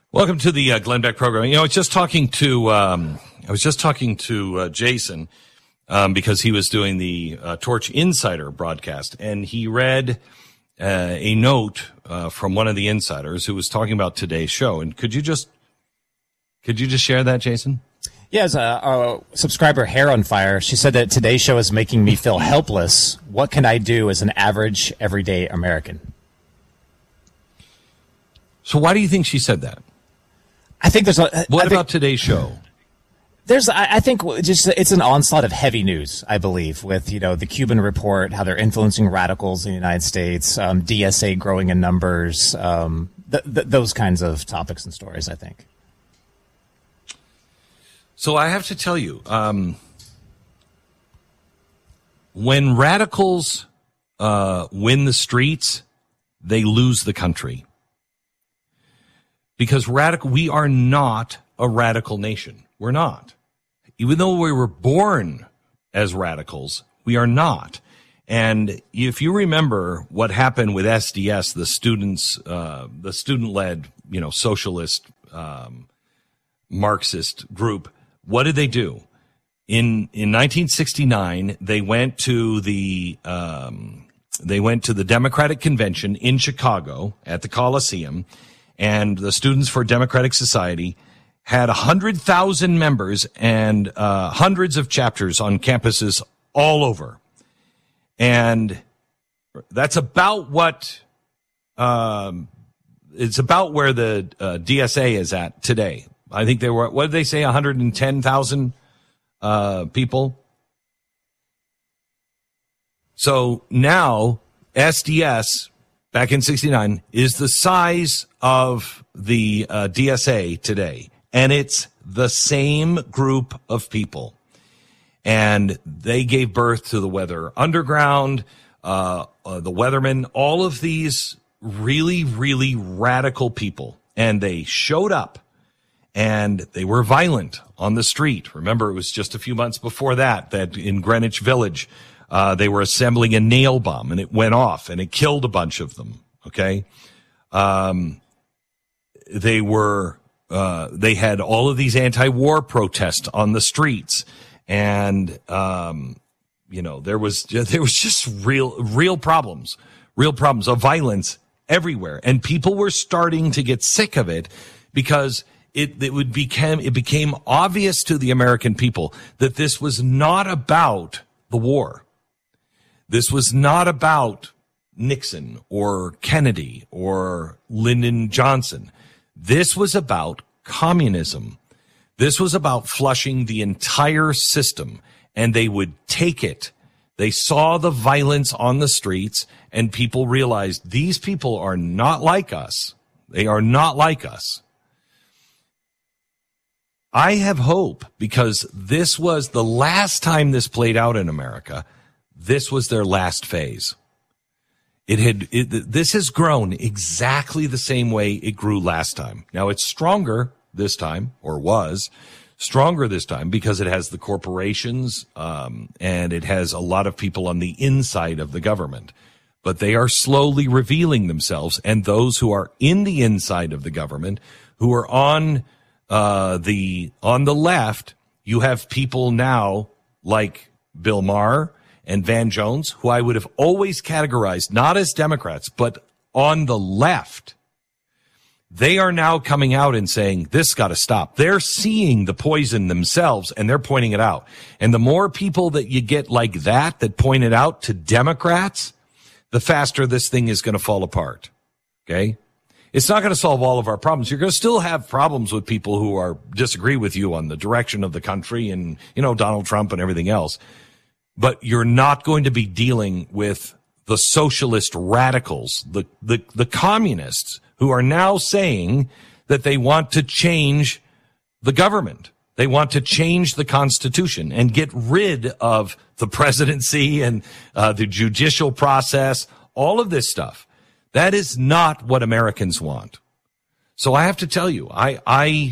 Welcome to the Glenn Beck program. I was just talking to Jason because he was doing the Torch Insider broadcast, and he read a note from one of the insiders who was talking about today's show. And could you just share that, Jason? Yeah, as a subscriber, Hair on Fire, she said that today's show is making me feel helpless. What can I do as an average, everyday American? So why do you think she said that? I think there's a... What about today's show? I think just it's an onslaught of heavy news, I believe, with, the Cuban report, how they're influencing radicals in the United States, DSA growing in numbers, those kinds of topics and stories, I think. So I have to tell you, when radicals win the streets, they lose the country. Because we are not a radical nation. We're not. Even though we were born as radicals, we are not. And if you remember what happened with SDS, the student-led, socialist, Marxist group, what did they do? In 1969, they went to the Democratic Convention in Chicago at the Coliseum, and the Students for Democratic Society had 100,000 members and hundreds of chapters on campuses all over. And that's about what it's about where the DSA is at today. I think they were, what did they say, 110,000 people? So now SDS, back in 69, is the size of the DSA today. And it's the same group of people. And they gave birth to the Weather Underground, the Weathermen, all of these really, really radical people. And they showed up and they were violent on the street. Remember, it was just a few months before that in Greenwich Village, they were assembling a nail bomb and it went off and it killed a bunch of them. Okay. They had all of these anti-war protests on the streets, and there was just real problems of violence everywhere, and people were starting to get sick of it because it became obvious to the American people that this was not about the war. This was not about Nixon or Kennedy or Lyndon Johnson. This was about communism. This was about flushing the entire system, and they would take it. They saw the violence on the streets, and people realized these people are not like us. They are not like us. I have hope because this was the last time this played out in America. This was their last phase. This has grown exactly the same way it grew last time. Now it's stronger this time, or was stronger this time, because it has the corporations, and it has a lot of people on the inside of the government. But they are slowly revealing themselves, and those who are in the inside of the government, who are on the left, you have people now like Bill Maher and Van Jones, who I would have always categorized not as Democrats, but on the left. They are now coming out and saying, this got to stop. They're seeing the poison themselves, and they're pointing it out. And the more people that you get like that point it out to Democrats, the faster this thing is going to fall apart. Okay? It's not going to solve all of our problems. You're going to still have problems with people who disagree with you on the direction of the country and, Donald Trump and everything else. But you're not going to be dealing with the socialist radicals, the communists, who are now saying that they want to change the government. They want to change the Constitution and get rid of the presidency and the judicial process, all of this stuff. That is not what Americans want. So I have to tell you, I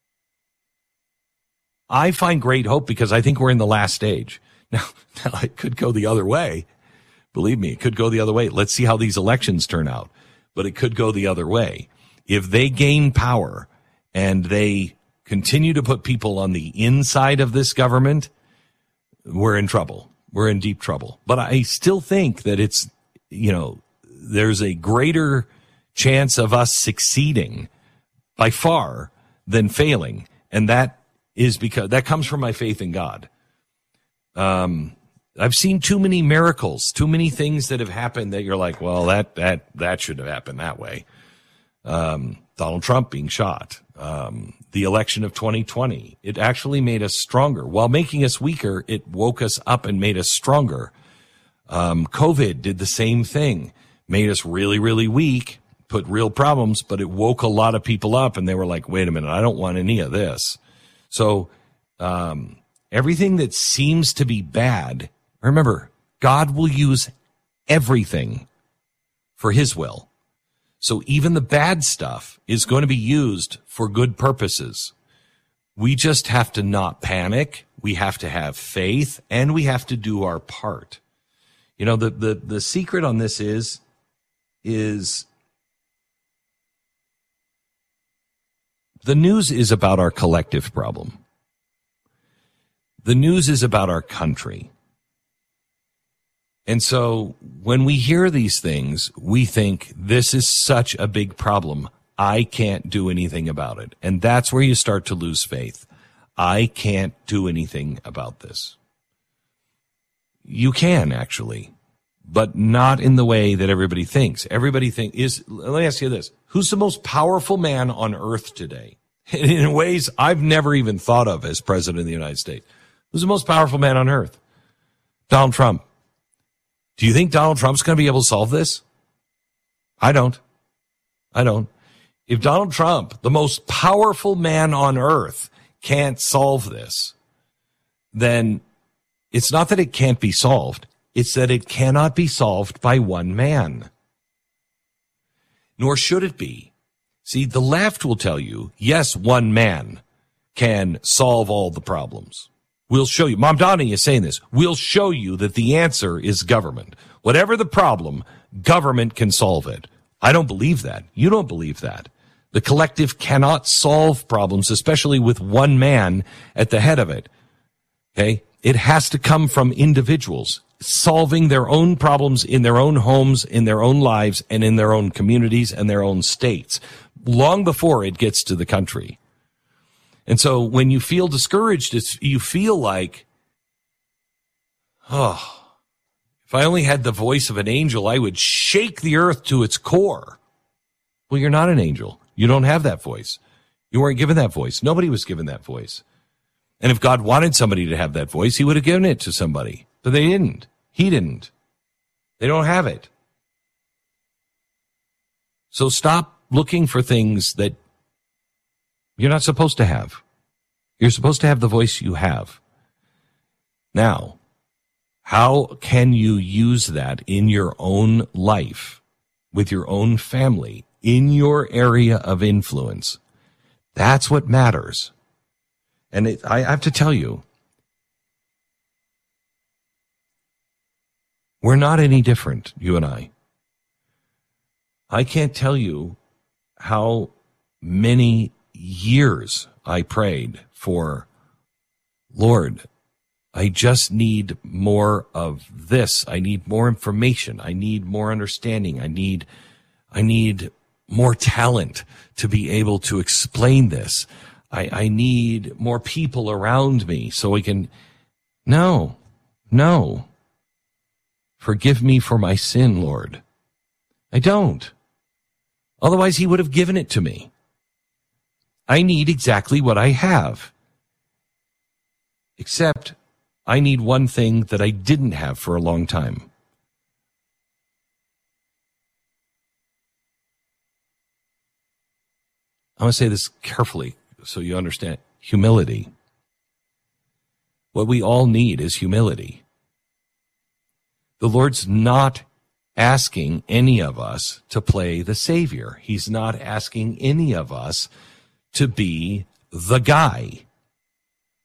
find great hope because I think we're in the last stage. Now it could go the other way. Believe me, it could go the other way. Let's see how these elections turn out. But it could go the other way. If they gain power and they continue to put people on the inside of this government, we're in trouble. We're in deep trouble. But I still think that it's, there's a greater chance of us succeeding by far than failing. And that is because that comes from my faith in God. I've seen too many miracles, too many things that have happened that you're like, well, that should have happened that way. Donald Trump being shot, the election of 2020, it actually made us stronger. While making us weaker, it woke us up and made us stronger. COVID did the same thing, made us really, really weak, put real problems, but it woke a lot of people up and they were like, wait a minute, I don't want any of this. So, everything that seems to be bad, remember, God will use everything for his will. So even the bad stuff is going to be used for good purposes. We just have to not panic. We have to have faith, and we have to do our part. The secret on this is the news is about our collective problem. The news is about our country. And so when we hear these things, we think this is such a big problem. I can't do anything about it. And that's where you start to lose faith. I can't do anything about this. You can actually, but not in the way that everybody thinks. Let me ask you this. Who's the most powerful man on earth today? In ways I've never even thought of as president of the United States. Who's the most powerful man on earth? Donald Trump. Do you think Donald Trump's going to be able to solve this? I don't. If Donald Trump, the most powerful man on earth, can't solve this, then it's not that it can't be solved. It's that it cannot be solved by one man. Nor should it be. See, the left will tell you, yes, one man can solve all the problems. We'll show you. Mamdani is saying this. We'll show you that the answer is government. Whatever the problem, government can solve it. I don't believe that. You don't believe that. The collective cannot solve problems, especially with one man at the head of it. Okay? It has to come from individuals solving their own problems in their own homes, in their own lives, and in their own communities and their own states, long before it gets to the country. And so when you feel discouraged, you feel like, if I only had the voice of an angel, I would shake the earth to its core. Well, you're not an angel. You don't have that voice. You weren't given that voice. Nobody was given that voice. And if God wanted somebody to have that voice, he would have given it to somebody. But they didn't. He didn't. They don't have it. So stop looking for things that you're not supposed to have. You're supposed to have the voice you have. Now, how can you use that in your own life, with your own family, in your area of influence? That's what matters. And I have to tell you, we're not any different, you and I. I can't tell you how many years I prayed for, Lord, I just need more of this. I need more information. I need more understanding. I need more talent to be able to explain this. I need more people around me so we can, no. Forgive me for my sin, Lord. I don't. Otherwise, he would have given it to me. I need exactly what I have. Except I need one thing that I didn't have for a long time. I want to say this carefully so you understand. Humility. What we all need is humility. The Lord's not asking any of us to play the Savior. He's not asking any of us to be the guy.